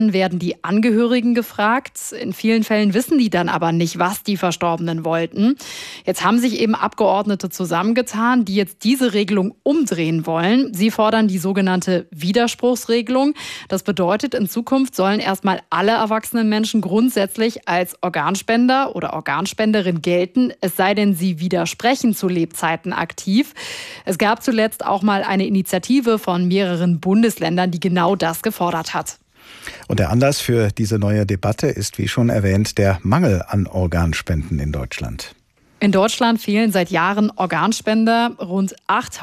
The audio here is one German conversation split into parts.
werden die Angehörigen gefragt. In vielen Fällen wissen die dann aber nicht, was die Verstorbenen wollten. Jetzt haben sich eben Abgeordnete zusammengetan, die jetzt diese Regelung umdrehen wollen. Sie fordern die sogenannte Widerspruchsregelung. Das bedeutet, in Zukunft sollen erstmal alle erwachsenen Menschen grundsätzlich als Organspender oder Organspenderin gelten, es sei denn, sie widersprechen zu Lebzeiten aktiv. Es gab zuletzt auch mal eine Initiative von mehreren Bundesländern, die genau das gefordert hat. Und der Anlass für diese neue Debatte ist, wie schon erwähnt, der Mangel an Organspenden in Deutschland. In Deutschland fehlen seit Jahren Organspender. Rund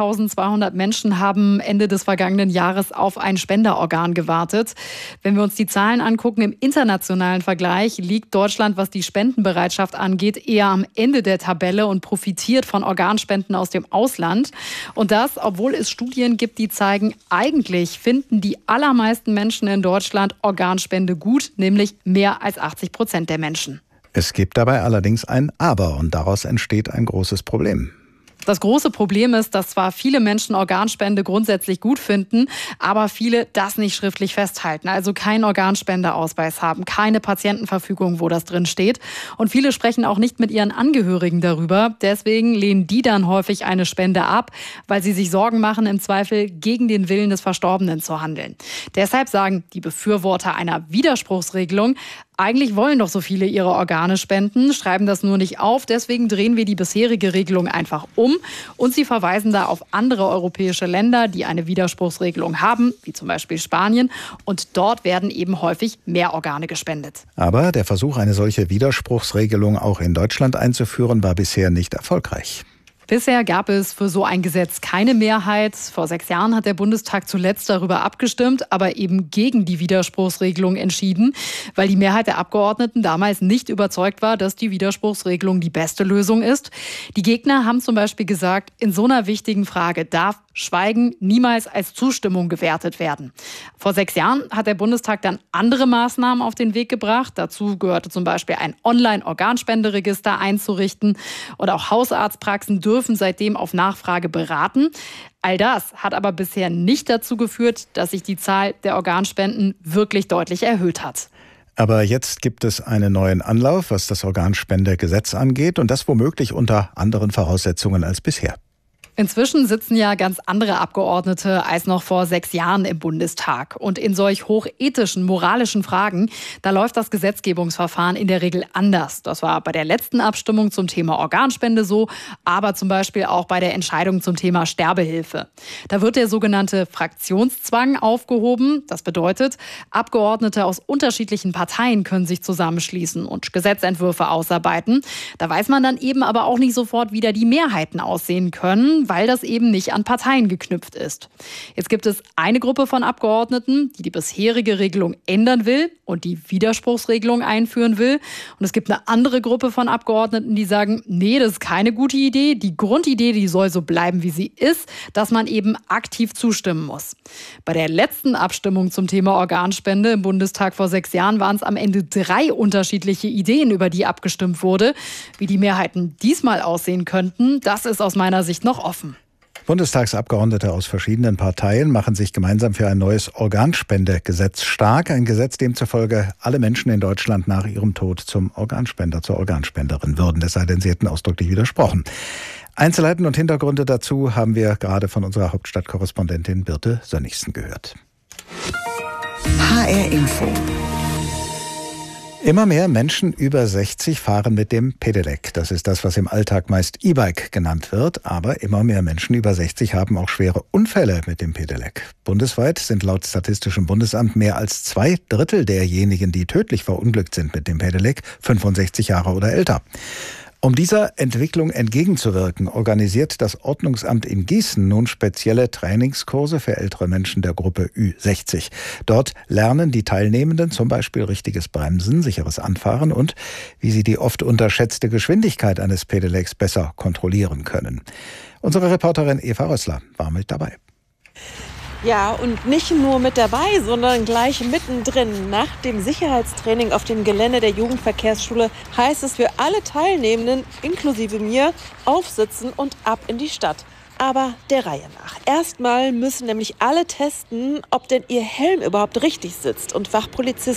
8.200 Menschen haben Ende des vergangenen Jahres auf ein Spenderorgan gewartet. Wenn wir uns die Zahlen angucken, im internationalen Vergleich liegt Deutschland, was die Spendenbereitschaft angeht, eher am Ende der Tabelle und profitiert von Organspenden aus dem Ausland. Und das, obwohl es Studien gibt, die zeigen, eigentlich finden die allermeisten Menschen in Deutschland Organspende gut, nämlich mehr als 80% der Menschen. Es gibt dabei allerdings ein Aber und daraus entsteht ein großes Problem. Das große Problem ist, dass zwar viele Menschen Organspende grundsätzlich gut finden, aber viele das nicht schriftlich festhalten, also keinen Organspendeausweis haben, keine Patientenverfügung, wo das drin steht. Und viele sprechen auch nicht mit ihren Angehörigen darüber. Deswegen lehnen die dann häufig eine Spende ab, weil sie sich Sorgen machen, im Zweifel gegen den Willen des Verstorbenen zu handeln. Deshalb sagen die Befürworter einer Widerspruchsregelung, eigentlich wollen doch so viele ihre Organe spenden, schreiben das nur nicht auf. Deswegen drehen wir die bisherige Regelung einfach um. Und sie verweisen da auf andere europäische Länder, die eine Widerspruchsregelung haben, wie zum Beispiel Spanien. Und dort werden eben häufig mehr Organe gespendet. Aber der Versuch, eine solche Widerspruchsregelung auch in Deutschland einzuführen, war bisher nicht erfolgreich. Bisher gab es für so ein Gesetz keine Mehrheit. Vor 6 Jahren hat der Bundestag zuletzt darüber abgestimmt, aber eben gegen die Widerspruchsregelung entschieden, weil die Mehrheit der Abgeordneten damals nicht überzeugt war, dass die Widerspruchsregelung die beste Lösung ist. Die Gegner haben zum Beispiel gesagt, in so einer wichtigen Frage darf Schweigen niemals als Zustimmung gewertet werden. Vor 6 Jahren hat der Bundestag dann andere Maßnahmen auf den Weg gebracht. Dazu gehörte zum Beispiel ein Online-Organspenderegister einzurichten und auch Hausarztpraxen dürfen seitdem auf Nachfrage beraten. All das hat aber bisher nicht dazu geführt, dass sich die Zahl der Organspenden wirklich deutlich erhöht hat. Aber jetzt gibt es einen neuen Anlauf, was das Organspendegesetz angeht, und das womöglich unter anderen Voraussetzungen als bisher. Inzwischen sitzen ja ganz andere Abgeordnete als noch vor 6 Jahren im Bundestag. Und in solch hochethischen, moralischen Fragen, da läuft das Gesetzgebungsverfahren in der Regel anders. Das war bei der letzten Abstimmung zum Thema Organspende so, aber zum Beispiel auch bei der Entscheidung zum Thema Sterbehilfe. Da wird der sogenannte Fraktionszwang aufgehoben. Das bedeutet, Abgeordnete aus unterschiedlichen Parteien können sich zusammenschließen und Gesetzentwürfe ausarbeiten. Da weiß man dann eben aber auch nicht sofort, wie da die Mehrheiten aussehen können, weil das eben nicht an Parteien geknüpft ist. Jetzt gibt es eine Gruppe von Abgeordneten, die die bisherige Regelung ändern will und die Widerspruchsregelung einführen will. Und es gibt eine andere Gruppe von Abgeordneten, die sagen, nee, das ist keine gute Idee. Die Grundidee, die soll so bleiben, wie sie ist, dass man eben aktiv zustimmen muss. Bei der letzten Abstimmung zum Thema Organspende im Bundestag vor 6 Jahren waren es am Ende 3 unterschiedliche Ideen, über die abgestimmt wurde. Wie die Mehrheiten diesmal aussehen könnten, das ist aus meiner Sicht noch offen. Bundestagsabgeordnete aus verschiedenen Parteien machen sich gemeinsam für ein neues Organspendegesetz stark. Ein Gesetz, demzufolge alle Menschen in Deutschland nach ihrem Tod zum Organspender, zur Organspenderin würden. Es sei denn, sie hätten ausdrücklich widersprochen. Einzelheiten und Hintergründe dazu haben wir gerade von unserer Hauptstadtkorrespondentin Birte Sönnigsen gehört. HR Info. Immer mehr Menschen über 60 fahren mit dem Pedelec. Das ist das, was im Alltag meist E-Bike genannt wird. Aber immer mehr Menschen über 60 haben auch schwere Unfälle mit dem Pedelec. Bundesweit sind laut Statistischem Bundesamt mehr als 2/3 derjenigen, die tödlich verunglückt sind mit dem Pedelec, 65 Jahre oder älter. Um dieser Entwicklung entgegenzuwirken, organisiert das Ordnungsamt in Gießen nun spezielle Trainingskurse für ältere Menschen der Gruppe Ü60. Dort lernen die Teilnehmenden zum Beispiel richtiges Bremsen, sicheres Anfahren und wie sie die oft unterschätzte Geschwindigkeit eines Pedelecs besser kontrollieren können. Unsere Reporterin Eva Rössler war mit dabei. Ja, und nicht nur mit dabei, sondern gleich mittendrin. Nach dem Sicherheitstraining auf dem Gelände der Jugendverkehrsschule heißt es für alle Teilnehmenden, inklusive mir, aufsitzen und ab in die Stadt. Aber der Reihe nach. Erstmal müssen nämlich alle testen, ob denn ihr Helm überhaupt richtig sitzt. Und Wachpolizisten